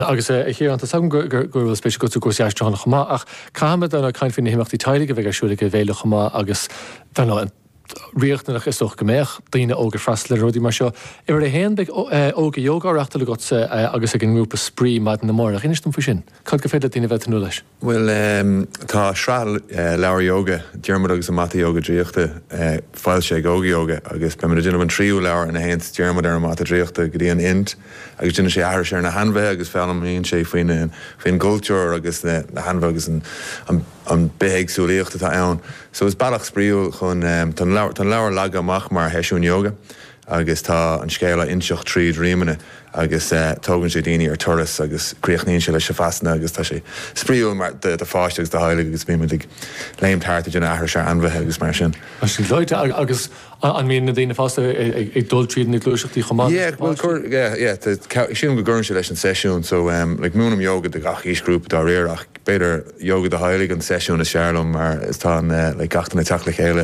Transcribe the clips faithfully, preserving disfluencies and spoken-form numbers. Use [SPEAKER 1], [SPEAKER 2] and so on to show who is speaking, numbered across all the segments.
[SPEAKER 1] agus chéar an sam gur bhfuil spéisi go go seasteánna chumá ach chaimiid anna caiin fin himachtaí teilige bheith siúla go bhéile chumá agus riachtanach is doch goméich daine ógur freistal rodí mar seo. I bhar a héan beag óga yogareachta le got agus ag an grúpa sprí maid na mór a chinistum fa sin. Cad go féidir daine bheith nó leis?
[SPEAKER 2] Well, tá srá leabhar yoga, dearmad agus a mata yoga dríochta fáil sé óga yoga agus be mar a dúnam an tríú leabhar in a héint dearmad ar a mata dríochta go dtí an int agus dúna sé air sé ar na hanbheith agus fearlam íon sé faoin faoin gúilteoir agus na hanbheith agus an béig súlaíochta tá ann. So is bailach spríú chun tan leabhar lag amach mar heisiún yoga agus tá an scéile inseocht tríd riamana agus tógann sé daoine ar turas agus críochnaíonn sé leis se fasna agus tá sé spríú mar de fáiste agus de háile agus bíime ag léimtarta duna athir se anmhethe agus mar sin.
[SPEAKER 1] Sin leite agus an mí na daine fásta ag dul tríd na glúiseachtaí chumá?
[SPEAKER 2] Yeah, well, sin go gurn sé leis an sesiún, so like múnam yoga de gach ísgrúp dá réir ach beidir yoga de háile an sesiún a searlam mar is tá le gachtain na teach le chéile.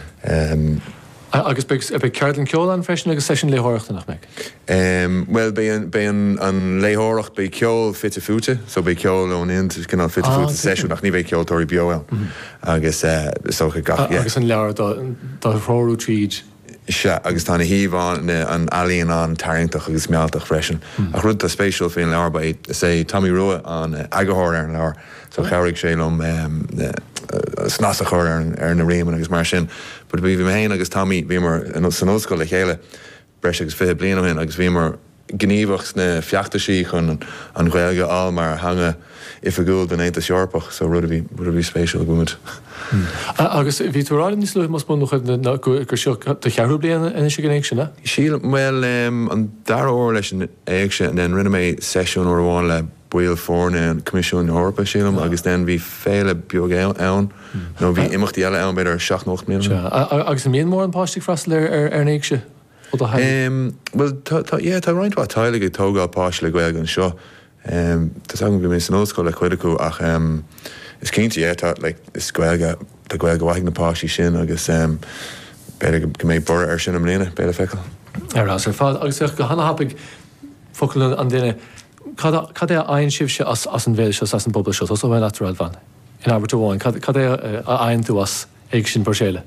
[SPEAKER 1] Agus be ceart an ceol an freisin agus session léthireachta nach meg?
[SPEAKER 2] Well, be an léthireacht be ceol fit a fute, so be ceol ón int cinál fit a fute sesiún nach ní bheith ceol tóirí bioil. Agus socha gach.
[SPEAKER 1] Agus an leabhar dá thróú tríd.
[SPEAKER 2] Se agus tána híomháin an alíonn an tairintach agus mealtach freisin. A rud a spéisiúil féin leabhar ba sé Tommy Rua an agathir ar an leabhar, so cheirigh sé lom snasach ar ar na réimeann agus mar sin. But bhí mé héin agus Tommy bhí mar san óscoil le chéile breis agus fé bliana hin agus bhí mar gníomhach na feachtaí chun an ghilge á mar hanga if a gúil den éanta seorpach, so rud a bhí spéisiúil gúid.
[SPEAKER 1] Agus bhí túráil níos luh mas bun gur seo de chearú bliana in sé gnéic sinna?
[SPEAKER 2] Síl, well, an dar óir leis an éag sin, den rinne mé sesiún ó bháin le buil fórne an Comisiún Eorpa sílam, agus den bhí féile beag ann, nó bhí imachtaí eile ann beidir seach nach mbliana.
[SPEAKER 1] Agus an mion mór an páistí freistal ar an éag se?
[SPEAKER 2] Well, tá roiintá tailige tógáil páiste le gaeilge an seo. Tás an go mé san óscoil le chuide acu ach is cinnte é tá is gaeilge tá gaeilge bhaigh na páistí sin agus beidir go méid bor ar sin am mbliana beidir feiceáil.
[SPEAKER 1] Ar as ar fád agus go hana hapig focail an duine cad é aon sibh se as an bhéil se as an bobbal seo, os ó bhfuil natural bhain. In Albert bháin, cad é aon tú as éag sin por séile?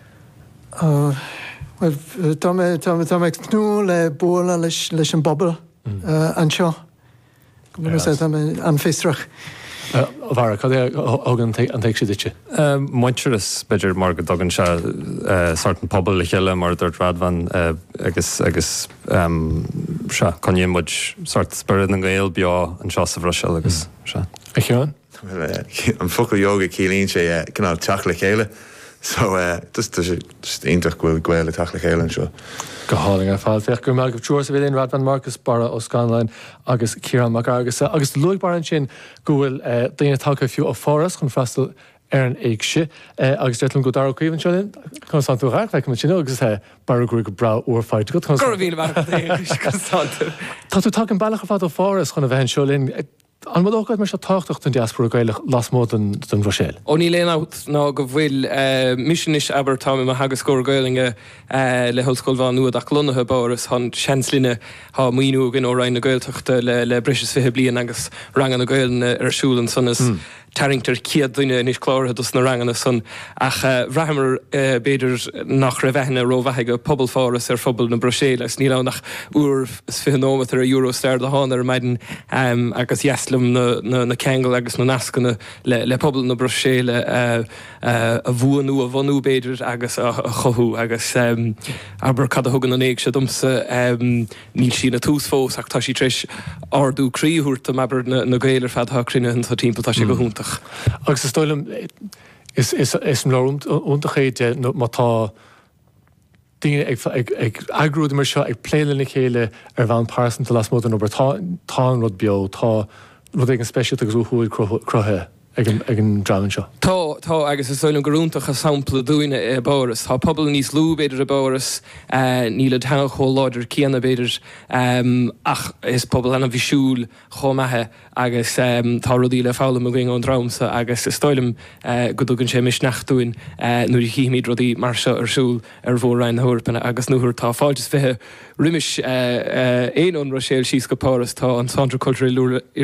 [SPEAKER 3] Well, tá ag pnú le bóla leis an bobbal an seo. An féistrach.
[SPEAKER 1] Bhar, cad é ágan an teag si dite?
[SPEAKER 4] Muinteras beidir mar go dogan se sort an pobl le chéile mar dúirt radvan agus agus se chuníon muid sort spirid an gael beo an seo sa bhroisiil agus se.
[SPEAKER 1] A cheann?
[SPEAKER 2] An focail yoga cílíonn sé cinál teach le chéile. So just intach bhfuil ghail teach le chéile an seo.
[SPEAKER 1] Go háling ar fáil féach gur meall go túir sa bhfuil Radvan Marcus bara ó Scanlain agus Ciarán Mac agus agus luigh bar an sin go bhfuil daine take fiú ó fóras chun freistal ar an éagse agus deitlim go dar cuimhann seo linn chun san tú rach le sin agus he bar go go bra uorfáid go
[SPEAKER 5] Gur bhíle bar
[SPEAKER 1] Tá tú take an bailach a fád ó fóras chun a bheitn seo linn an mod ógad mar se táchtach an diaspora gaile las mód an Rochelle.
[SPEAKER 5] Ó ní léana ná go bhfuil missionis aber tá me hagus scór gailinge le hoscoil bhán nuad ach lonathe báras hon seanslíne há muoinú gin ó rain na gailteachta le le brises fihe blian agus rangan na gailin ar siúlan son is taringtar ciad duine níos chlárthe dus na rangan son ach bhrehamar beidir nach ra bheithna rómhaige pobl fáras ar phobal na Rochelle as ní nach úr fihanómeter a Eurostar de hána ar maidin agus jeslum na na kengel agus na nascanna le le pobl na Rochelle a bhuaú a bhanú beidir agus a chothú agus aber cad a thugan an éag se dumsa níl sí na tús fós ach tá sí tris ardú críúirt am aber na gailir fad ha crinne an tá timp tá sé go húntaach.
[SPEAKER 1] Agus is stoilm is is is mlóm úntachéide má tá dinge ag ag agrúd mar seo ag pléile na chéile ar bhain pásan las mód an obair tá tá rud beo tá rud ag an speisialt agus úthúil crothe ag an draman seo.
[SPEAKER 5] Tá tá agus is soilm goúntaach a sampla dúine i bóras. Tá pobl níos lú beidir a bóras níle tan cho láidir cíanana beidir ach is pobl anna bhísúil chomathe agus tá rudí le fála a going an dramsa agus is stoilm goúgann sé mis nachtúin nuair chiimiid rudí mar seo arsúl ar bhórrain thuirpanna agus nuair tá fáilte fithe riimiis éon ra séil síos go páras tá an Centre Culturel